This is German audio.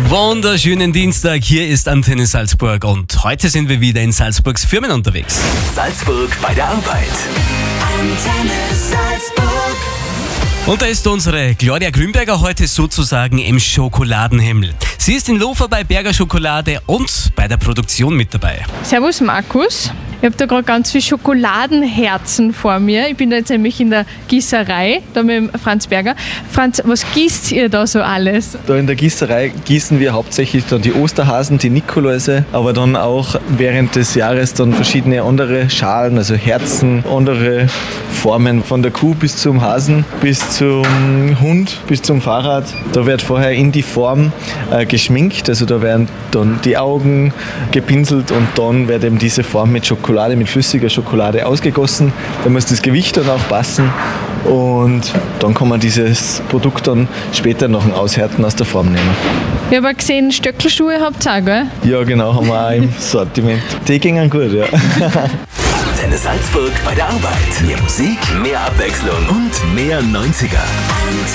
Wunderschönen Dienstag, hier ist Antenne Salzburg und heute sind wir wieder in Salzburgs Firmen unterwegs. Salzburg bei der Arbeit. Antenne Salzburg. Und da ist unsere Gloria Grünberger heute sozusagen im Schokoladenhimmel. Sie ist in Lofer bei Berger Schokolade und bei der Produktion mit dabei. Servus Markus, ich habe da gerade ganz viele Schokoladenherzen vor mir. Ich bin da jetzt nämlich in der Gießerei, da mit dem Franz Berger. Franz, was gießt ihr da so alles? Da in der Gießerei gießen wir hauptsächlich dann die Osterhasen, die Nikoläuse, aber dann auch während des Jahres dann verschiedene andere Schalen, also Herzen, andere Formen von der Kuh bis zum Hasen, bis zum Hund, bis zum Fahrrad. Da wird vorher in die Form geschminkt, also da werden dann die Augen gepinselt und dann wird eben diese Form mit Schokolade, mit flüssiger Schokolade ausgegossen. Da muss das Gewicht dann auch passen und dann kann man dieses Produkt dann später noch ein Aushärten aus der Form nehmen. Ich habe gesehen, Stöckelschuhe habt ihr auch, gell? Ja, genau, haben wir auch im Sortiment. Die gingen gut, ja. Antenne Salzburg bei der Arbeit. Mehr Musik, mehr Abwechslung und mehr 90er.